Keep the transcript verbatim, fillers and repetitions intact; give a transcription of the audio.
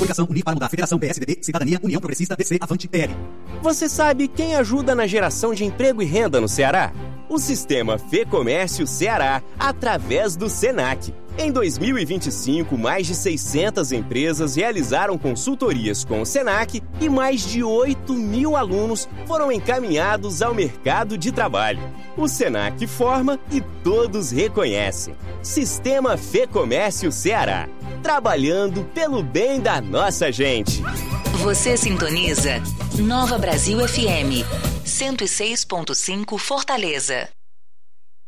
Coligação Unir para Mudar. Federação P S D B, Cidadania, União Progressista, D C, Avante, P L. Você sabe quem ajuda na geração de emprego e renda no Ceará? O Sistema Fê Comércio Ceará, através do Senac. Em dois mil e vinte e cinco, mais de seiscentas empresas realizaram consultorias com o Senac e mais de oito mil alunos foram encaminhados ao mercado de trabalho. O Senac forma e todos reconhecem. Sistema Fê Comércio Ceará, trabalhando pelo bem da nossa gente. Você sintoniza Nova Brasil F M, cento e seis ponto cinco Fortaleza.